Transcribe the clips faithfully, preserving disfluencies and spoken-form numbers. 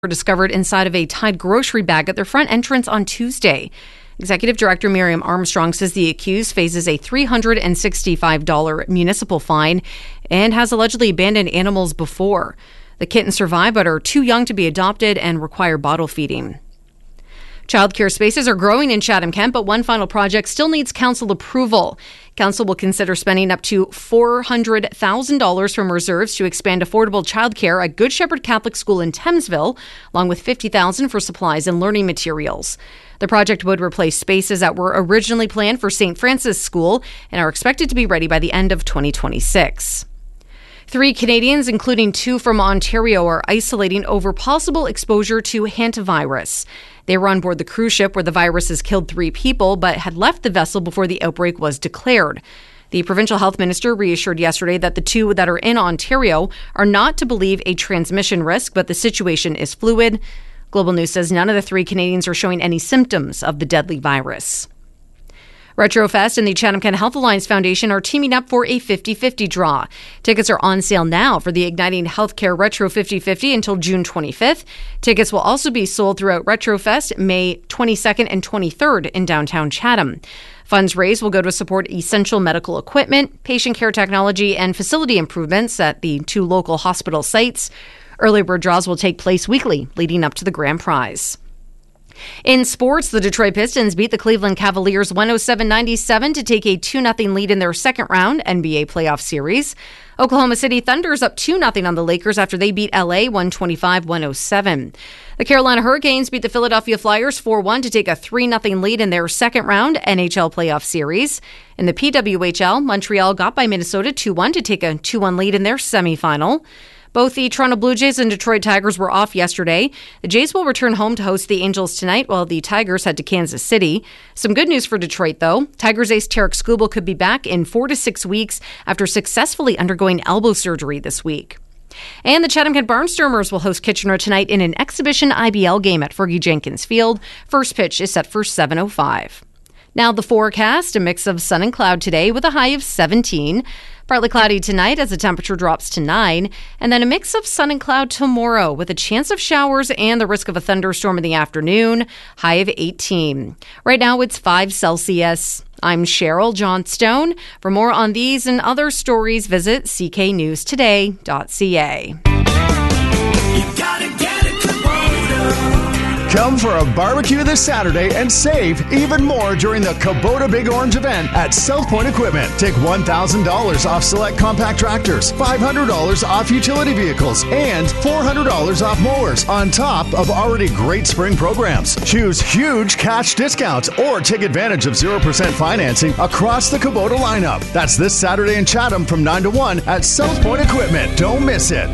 were discovered inside of a Tide grocery bag at their front entrance on Tuesday. Executive Director Miriam Armstrong says the accused faces a three hundred sixty-five dollars municipal fine and has allegedly abandoned animals before. The kittens survive but are too young to be adopted and require bottle feeding. Childcare spaces are growing in Chatham-Kent, but one final project still needs council approval. Council will consider spending up to four hundred thousand dollars from reserves to expand affordable childcare at Good Shepherd Catholic School in Thamesville, along with fifty thousand dollars for supplies and learning materials. The project would replace spaces that were originally planned for Saint Francis School and are expected to be ready by the end of twenty twenty-six. Three Canadians, including two from Ontario, are isolating over possible exposure to hantavirus. They were on board the cruise ship where the virus has killed three people, but had left the vessel before the outbreak was declared. The provincial health minister reassured yesterday that the two that are in Ontario are not to believe a transmission risk, but the situation is fluid. Global News says none of the three Canadians are showing any symptoms of the deadly virus. Retrofest and the Chatham-Kent Health Alliance Foundation are teaming up for a fifty-fifty draw. Tickets are on sale now for the Igniting Healthcare Retro fifty-fifty until June twenty-fifth. Tickets will also be sold throughout Retrofest May twenty-second and twenty-third in downtown Chatham. Funds raised will go to support essential medical equipment, patient care technology, and facility improvements at the two local hospital sites. Early bird draws will take place weekly leading up to the grand prize. In sports, the Detroit Pistons beat the Cleveland Cavaliers one oh seven ninety-seven to take a two nothing lead in their second round N B A playoff series. Oklahoma City Thunder's up two nothing on the Lakers after they beat L A one twenty-five one oh seven. The Carolina Hurricanes beat the Philadelphia Flyers four one to take a three nothing lead in their second round N H L playoff series. In the P W H L, Montreal got by Minnesota two one to take a two one lead in their semifinal. Both the Toronto Blue Jays and Detroit Tigers were off yesterday. The Jays will return home to host the Angels tonight, while the Tigers head to Kansas City. Some good news for Detroit, though. Tigers ace Tarek Skubal could be back in four to six weeks after successfully undergoing elbow surgery this week. And the Chatham-Kent Barnstormers will host Kitchener tonight in an exhibition I B L game at Fergie Jenkins Field. First pitch is set for seven oh five. Now the forecast, a mix of sun and cloud today with a high of seventeen. Partly cloudy tonight as the temperature drops to nine. And then a mix of sun and cloud tomorrow with a chance of showers and the risk of a thunderstorm in the afternoon. High of eighteen. Right now it's five Celsius. I'm Cheryl Johnstone. For more on these and other stories, visit c k news today dot c a. You gotta get it, Kubota. Come for a barbecue this Saturday and save even more during the Kubota Big Orange event at South Point Equipment. Take one thousand dollars off select compact tractors, five hundred dollars off utility vehicles, and four hundred dollars off mowers on top of already great spring programs. Choose huge cash discounts or take advantage of zero percent financing across the Kubota lineup. That's this Saturday in Chatham from nine to one at South Point Equipment. Don't miss it.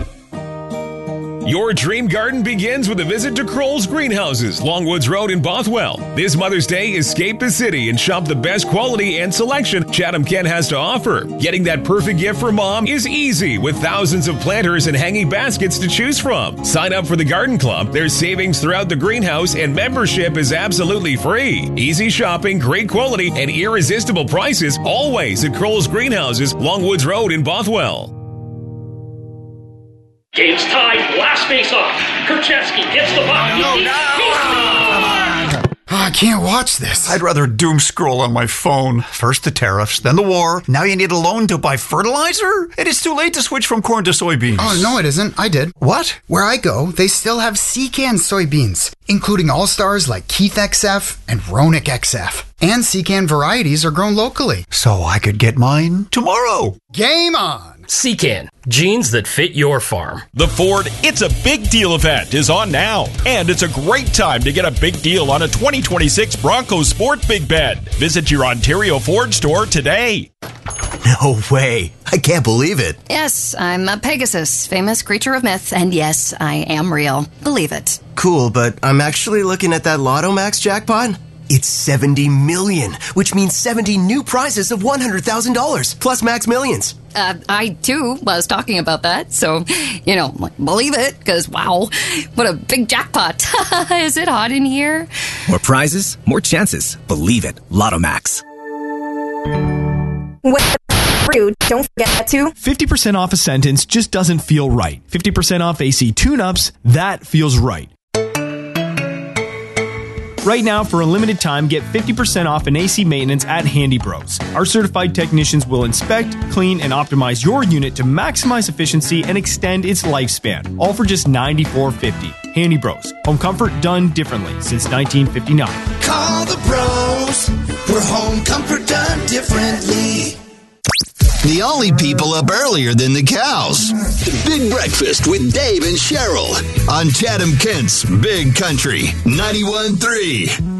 Your dream garden begins with a visit to Kroll's Greenhouses, Longwoods Road in Bothwell. This Mother's Day, escape the city and shop the best quality and selection Chatham-Kent has to offer. Getting that perfect gift for mom is easy with thousands of planters and hanging baskets to choose from. Sign up for the Garden Club. There's savings throughout the greenhouse and membership is absolutely free. Easy shopping, great quality, and irresistible prices always at Kroll's Greenhouses, Longwoods Road in Bothwell. Game's tied. Last face-off. Kurchevsky gets the puck. Oh, no, he, no. He scores! Oh, I can't watch this. I'd rather doom scroll on my phone. First the tariffs, then the war. Now you need a loan to buy fertilizer? It is too late to switch from corn to soybeans. Oh, no, it isn't. I did. What? Where I go, they still have Secan soybeans, including all-stars like Keith X F and Ronick X F. And Secan varieties are grown locally. So I could get mine tomorrow. Game on! Secan, genes that fit your farm. The Ford It's a Big Deal event is on now, and it's a great time to get a big deal on a twenty twenty-six Bronco Sport Big Bed. Visit your Ontario Ford store today. No way. I can't believe it. Yes, I'm a Pegasus, famous creature of myth, and yes, I am real. Believe it. Cool, but I'm actually looking at that Lotto Max jackpot. It's seventy million, which means seventy new prizes of one hundred thousand dollars, plus Max Millions. Uh, I, too, was talking about that, so, you know, believe it, because, wow, what a big jackpot. Is it hot in here? More prizes, more chances. Believe it. Lotto Max. Rude. Don't forget to. fifty percent off a sentence just doesn't feel right. fifty percent off A C tune-ups, that feels right. Right now, for a limited time, get fifty percent off an A C maintenance at Handy Bros. Our certified technicians will inspect, clean, and optimize your unit to maximize efficiency and extend its lifespan, all for just ninety-four fifty. Handy Bros. Home comfort done differently since nineteen fifty-nine. Call the bros. We're home comfort done differently. The only people up earlier than the cows. Big Breakfast with Dave and Cheryl on Chatham Kent's Big Country ninety-one point three.